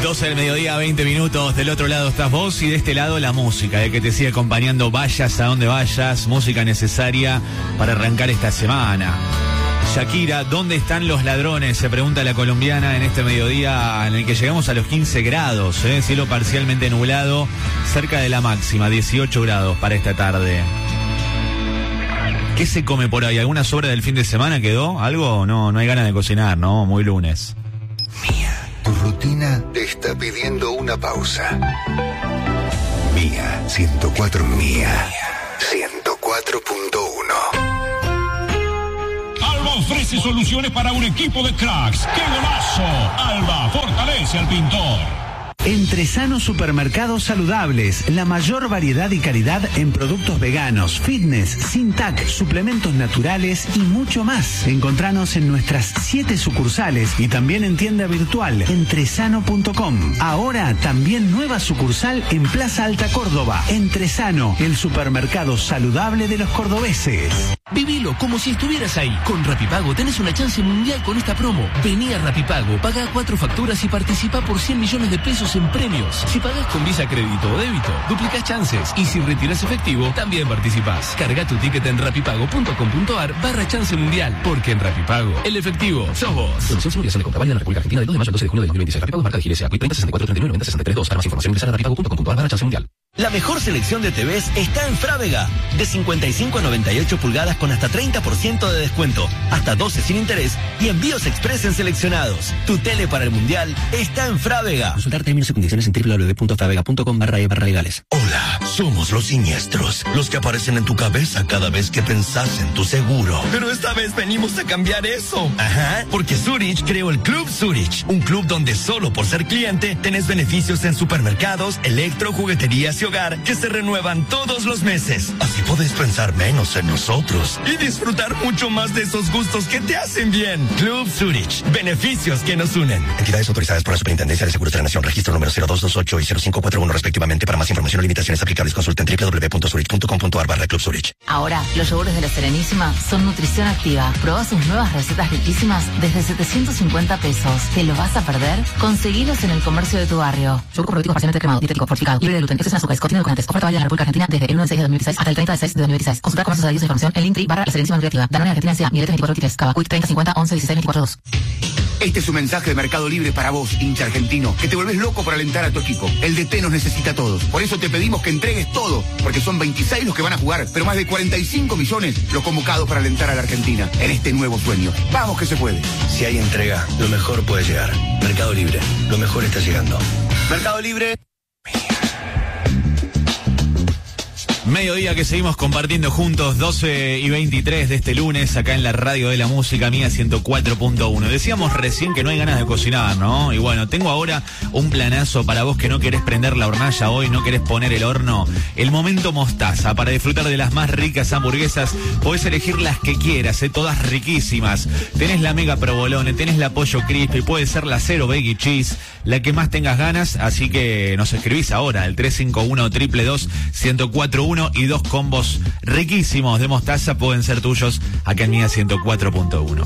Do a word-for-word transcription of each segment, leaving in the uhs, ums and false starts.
doce del mediodía, veinte minutos. Del otro lado estás vos y de este lado la música, de que te sigue acompañando vayas a donde vayas. Música necesaria para arrancar esta semana. Shakira, ¿dónde están los ladrones? Se pregunta la colombiana en este mediodía en el que llegamos a los quince grados, ¿eh? Cielo parcialmente nublado, cerca de la máxima, dieciocho grados para esta tarde. ¿Qué se come por ahí? ¿Alguna sobra del fin de semana quedó? ¿Algo? No, no hay ganas de cocinar, ¿no? Muy lunes. Mía, tu rutina te está pidiendo una pausa. Mía, ciento cuatro. Mía, ciento cuatro punto uno. Alba ofrece soluciones para un equipo de cracks. ¡Qué golazo! Alba fortalece al pintor. Entresano Supermercados Saludables, la mayor variedad y calidad en productos veganos, fitness, sin T A C, suplementos naturales y mucho más. Encontranos en nuestras siete sucursales y también en tienda virtual entresano punto com. Ahora también nueva sucursal en Plaza Alta Córdoba. Entresano, el supermercado saludable de los cordobeses. Vivilo como si estuvieras ahí. Con Rapipago tenés una chance mundial con esta promo. Vení a Rapipago, pagá cuatro facturas y participá por cien millones de pesos en premios. Si pagás con Visa, crédito o débito, duplicás chances. Y si retirás efectivo, también participás. Carga tu ticket en rapipago punto com punto ar barra chance mundial. Porque en Rapipago, el efectivo sos vos. Promoción sin obligación de compra, válida en la República Argentina del dos de mayo al doce de junio del dos mil veintiséis. Rapipago es marca de Gilesia. Q I treinta sesenta y cuatro treinta y nueve noventa sesenta y tres dos. Para más información ingresar a rapipago punto com punto ar barra chance mundial. La mejor selección de T Vs está en Frávega. De cincuenta y cinco a noventa y ocho pulgadas con hasta treinta por ciento de descuento, hasta doce sin interés y envíos express en seleccionados. Tu tele para el mundial está en Frávega. Consultar términos y condiciones en doble u doble u doble u punto fravega punto com barra e barra legales. Hola, somos los siniestros, los que aparecen en tu cabeza cada vez que pensás en tu seguro. Pero esta vez venimos a cambiar eso. Ajá, porque Zurich creó el Club Zurich, un club donde solo por ser cliente tenés beneficios en supermercados, electro, jugueterías y hogar que se renuevan todos los meses. Así podés pensar menos en nosotros y disfrutar mucho más de esos gustos que te hacen bien. Club Zurich, beneficios que nos unen. Entidades autorizadas por la Superintendencia de Seguros de la Nación, registro número cero dos dos ocho y cero cinco cuatro uno respectivamente. Para más información o limitaciones aplicables consulta en doble u doble u doble u punto zurich punto com punto ar barra Club Zurich. Ahora, los yogures de la Serenísima son nutrición activa. Probá sus nuevas recetas riquísimas desde setecientos cincuenta pesos. ¿Te lo vas a perder? Conseguilos en el comercio de tu barrio. Yogur probiotico parcialmente cremado, dietético, fortificado, libre de gluten, exceso en azúcares, contiene edulcorantes. Oferta válida en la República Argentina desde el uno de seis de dos mil dieciséis hasta el treinta de seis de dos mil veintiséis. Consulta comercios adheridos a información en Linktree barra la Serenísima Nutritiva. Danone Argentina S A, Miletes veinticuatro veintitrés, Cava, Quick treinta cincuenta once dieciséis veinticuatro dos. Este es un mensaje de Mercado Libre para vos, hincha argentino, que te volvés loco por alentar a tu equipo. El D T nos necesita a todos. Por eso te pedimos que entregues todo, porque son veintiséis los que van a jugar, pero más de cuarenta y cinco millones los convocados para alentar a la Argentina en este nuevo sueño. Vamos que se puede. Si hay entrega, lo mejor puede llegar. Mercado Libre, lo mejor está llegando. Mercado Libre. Mediodía que seguimos compartiendo juntos, doce y veintitrés de este lunes, acá en la radio de la música Mía ciento cuatro punto uno. Decíamos recién que no hay ganas de cocinar, ¿no? Y bueno, tengo ahora un planazo para vos que no querés prender la hornalla hoy, no querés poner el horno. El momento mostaza, para disfrutar de las más ricas hamburguesas, podés elegir las que quieras, ¿eh? Todas riquísimas. Tenés la mega provolone, tenés la pollo crispy, puede ser la cero veggie cheese, la que más tengas ganas, así que nos escribís ahora, el tres cinco uno, dos dos dos, uno cero cuatro uno. Y dos combos riquísimos de mostaza pueden ser tuyos acá en Mía ciento cuatro punto uno.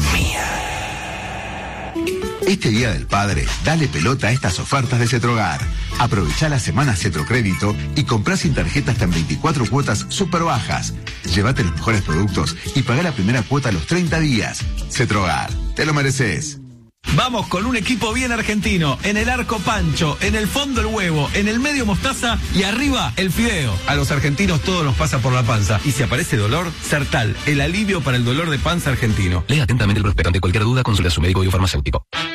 Este Día del Padre, dale pelota a estas ofertas de Cetrogar. Aprovechá la semana Cetrocrédito y comprá sin tarjeta hasta en veinticuatro cuotas súper bajas. Llévate los mejores productos y pagá la primera cuota a los treinta días. Cetrogar, te lo mereces. Vamos con un equipo bien argentino. En el arco Pancho, en el fondo el huevo, en el medio mostaza y arriba el fideo. A los argentinos todo nos pasa por la panza. Y si aparece dolor, Sertal, el alivio para el dolor de panza argentino. Lea atentamente el prospecto. Ante cualquier duda, consulta a su médico y o farmacéutico.